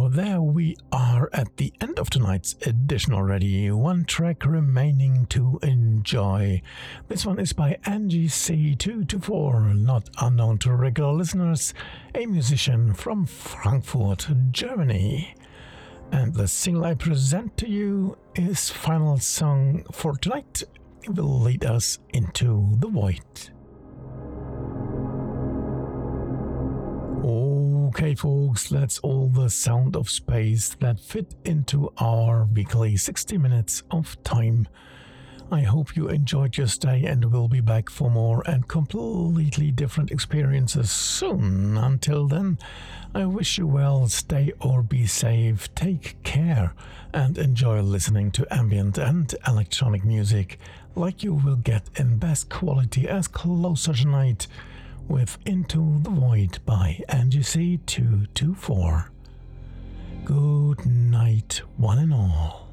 there we are at the end of tonight's edition already. One track remaining to enjoy. This one is by NGC224, not unknown to regular listeners, a musician from Frankfurt, Germany. And the single I present to you is final song for tonight. It will lead us into the void. Okay, folks, that's all the sound of space that fit into our weekly 60 minutes of time. I hope you enjoyed your stay and will be back for more and completely different experiences soon. Until then, I wish you well, stay or be safe, take care, and enjoy listening to ambient and electronic music like you will get in best quality as Closer Tonight with Into the Void by NGC224. Good night, one and all.